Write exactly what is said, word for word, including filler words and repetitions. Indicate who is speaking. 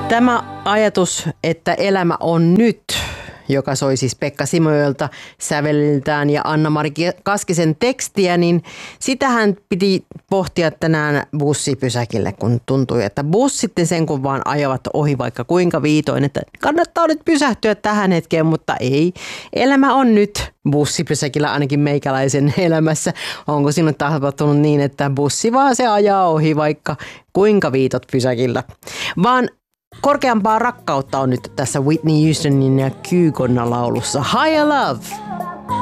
Speaker 1: Tämä ajatus, että elämä on nyt, joka soi siis Pekka Simojoelta säveliltään ja Anna-Mari Kaskisen tekstiä, niin sitähän piti pohtia tänään bussipysäkille, kun tuntui, että bussit sen kun vaan ajavat ohi vaikka kuinka viitoin, että kannattaa nyt pysähtyä tähän hetkeen, mutta ei. Elämä on nyt bussipysäkillä ainakin meikäläisen elämässä. Onko sinut tapahtunut niin, että bussi vaan se ajaa ohi vaikka kuinka viitot pysäkillä? Vaan korkeampaa rakkautta on nyt tässä Whitney Houstonin ja Kykonna laulussa Higher Love.